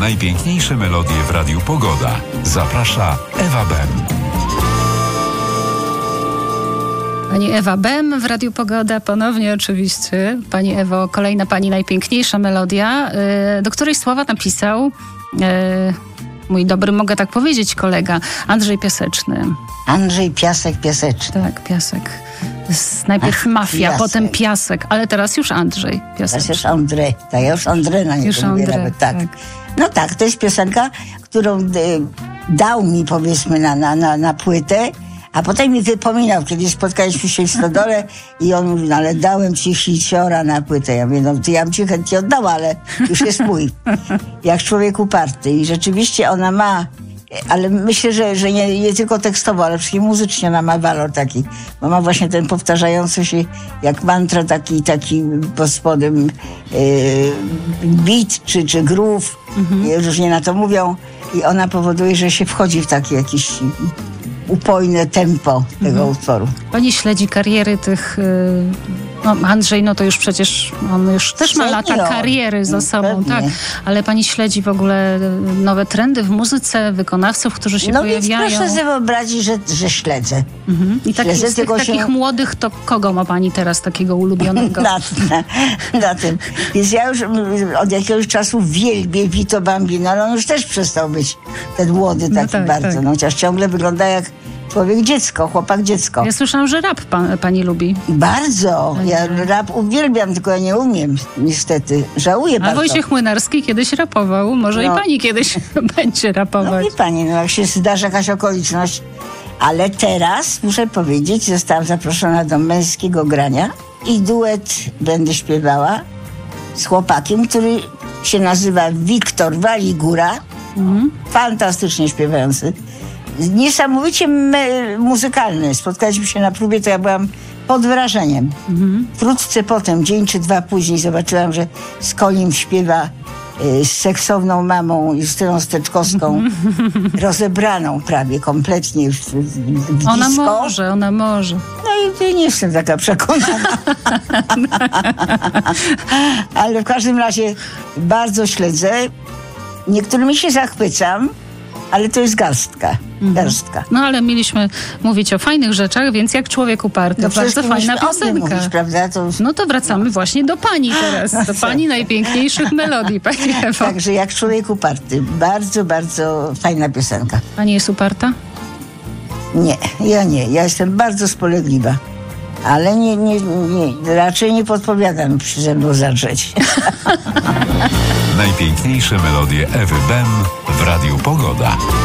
Najpiękniejsze melodie w Radiu Pogoda. Zaprasza Ewa Bem. Pani Ewa Bem w Radiu Pogoda, ponownie oczywiście. Pani Ewo, kolejna Pani najpiękniejsza melodia, do której słowa napisał mój dobry, mogę tak powiedzieć, kolega Andrzej Piaseczny. Andrzej Piaseczny. Tak, Piasek. Najpierw Mafia, Piasek. Potem Piasek, ale teraz już Andrzej Piaseczny. Teraz już Andrzej, tak, ja już Andrzej na niego już mówię Andrzej, nawet, tak. Tak. No tak, to jest piosenka, którą dał mi, powiedzmy, na płytę, a potem mi wypominał, kiedy spotkaliśmy się w Stodole i on mówi, no ale dałem ci Hiciora na płytę. Ja mówię, no to ja bym ci chętnie oddała, ale już jest mój. Jak człowiek uparty. I rzeczywiście ona ma, ale myślę, że nie tylko tekstowo, ale przecież muzycznie ona ma walor taki, bo ma właśnie ten powtarzający się jak mantra taki pod spodem beat czy groove, różnie na to mówią, i ona powoduje, że się wchodzi w takie jakieś upojne tempo tego utworu. Pani śledzi kariery tych... Andrzej, no to już przecież on już też ma lata kariery za sobą, pewnie. Tak, ale pani śledzi w ogóle nowe trendy w muzyce, wykonawców, którzy się pojawiają. No więc proszę sobie wyobrazić, że śledzę. I z tych takich młodych, to kogo ma pani teraz takiego ulubionego? na tym. Więc ja już od jakiegoś czasu wielbię Vito Bambino, ale on już też przestał być ten młody taki bardzo. Tak. No, chociaż ciągle wygląda jak człowiek dziecko, chłopak dziecko. Ja słyszałam, że rap pani lubi. Bardzo. Ja rap uwielbiam, tylko ja nie umiem, niestety. Żałuję bardzo. A Wojciech Młynarski kiedyś rapował. Może i pani kiedyś będzie rapować. No i pani, jak się zdarzy jakaś okoliczność. Ale teraz, muszę powiedzieć, zostałam zaproszona do męskiego grania i duet będę śpiewała z chłopakiem, który się nazywa Wiktor Waligura. Fantastycznie śpiewający. Niesamowicie muzykalny. Spotkaliśmy się na próbie, to ja byłam pod wrażeniem. Wkrótce potem, dzień czy dwa później, zobaczyłam, że Skolim śpiewa z seksowną mamą Justyną Steczkowską, rozebraną prawie kompletnie w disco. Ona może. No i nie jestem taka przekonana. Ale w każdym razie bardzo śledzę. Niektórymi się zachwycam, ale to jest garstka. No ale mieliśmy mówić o fajnych rzeczach, więc jak człowiek uparty, bardzo fajna piosenka. Mówisz, prawda? No to wracamy właśnie do pani teraz, do pani najpiękniejszych melodii, pani Ewo. Także jak człowiek uparty, bardzo, bardzo fajna piosenka. Pani jest uparta? Nie, ja nie. Ja jestem bardzo spolegliwa. Ale raczej nie podpowiadam ze mną zadrzeć. Najpiękniejsze melodie Ewy Bem w Radiu Pogoda.